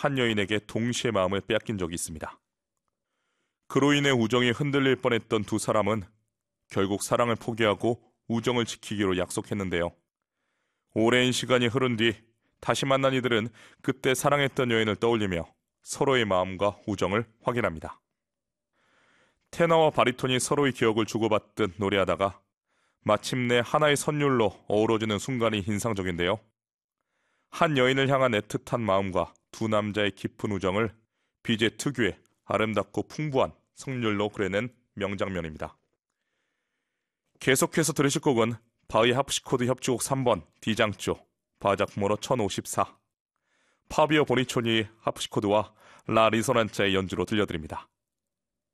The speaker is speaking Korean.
한 여인에게 동시에 마음을 빼앗긴 적이 있습니다. 그로 인해 우정이 흔들릴 뻔했던 두 사람은 결국 사랑을 포기하고 우정을 지키기로 약속했는데요. 오랜 시간이 흐른 뒤 다시 만난 이들은 그때 사랑했던 여인을 떠올리며 서로의 마음과 우정을 확인합니다. 테너와 바리톤이 서로의 기억을 주고받듯 노래하다가 마침내 하나의 선율로 어우러지는 순간이 인상적인데요. 한 여인을 향한 애틋한 마음과 두 남자의 깊은 우정을 비제 특유의 아름답고 풍부한 성률로 그려낸 명장면입니다. 계속해서 들으실 곡은 바흐의 하프시코드 협주곡 3번 D장조 바자크모로 1054 파비오 보니초니의 하프시코드와 라 리소난자의 연주로 들려드립니다.